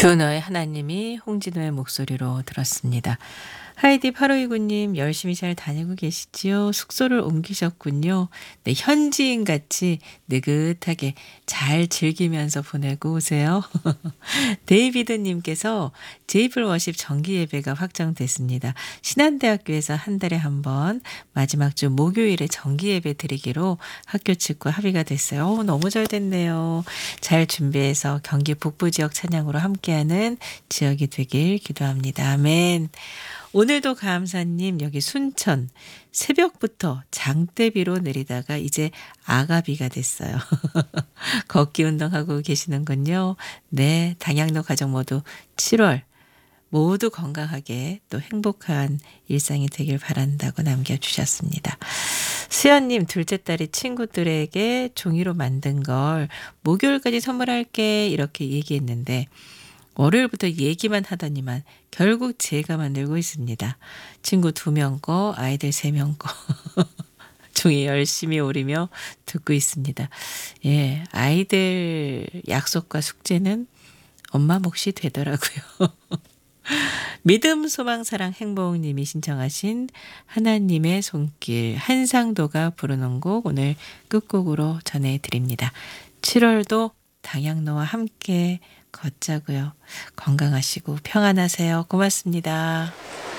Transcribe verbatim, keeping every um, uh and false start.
주 너의 하나님이 홍진호의 목소리로 들었습니다. 하이디 팔오이구 님 열심히 잘 다니고 계시지요? 숙소를 옮기셨군요. 네, 현지인같이 느긋하게 잘 즐기면서 보내고 오세요. 데이비드 님께서 제이플 워십 정기 예배가 확정됐습니다. 신한대학교에서 한 달에 한 번 마지막 주 목요일에 정기 예배 드리기로 학교 측과 합의가 됐어요. 오, 너무 잘 됐네요. 잘 준비해서 경기 북부 지역 찬양으로 함께하는 지역이 되길 기도합니다. 아멘. 오늘도 감사님 여기 순천 새벽부터 장대비로 내리다가 이제 아가비가 됐어요. 걷기 운동하고 계시는군요. 네, 당양로 가족 모두 칠월 모두 건강하게 또 행복한 일상이 되길 바란다고 남겨주셨습니다. 수연님 둘째 딸이 친구들에게 종이로 만든 걸 목요일까지 선물할게 이렇게 얘기했는데 월요일부터 얘기만 하더니만 결국 제가 만들고 있습니다. 친구 두 명 거, 아이들 세 명 거. 종이 열심히 오리며 듣고 있습니다. 예, 아이들 약속과 숙제는 엄마 몫이 되더라고요. 믿음, 소망, 사랑, 행복님이 신청하신 하나님의 손길 한상도가 부르는 곡 오늘 끝곡으로 전해드립니다. 칠월도 당양로와 함께 걷자고요. 건강하시고 평안하세요. 고맙습니다.